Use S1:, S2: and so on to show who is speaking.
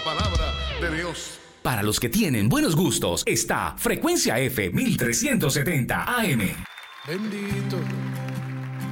S1: palabra de Dios.
S2: Para los que tienen buenos gustos, está Frecuencia F 1370 AM.
S1: Bendito